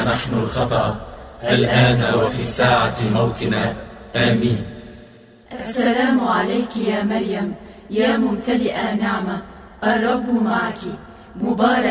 نحن الخطأ الآن وفي ساعة موتنا. آمين. السلام عليك يا مريم، يا ممتلئة نعمة، الرب معك، مبارك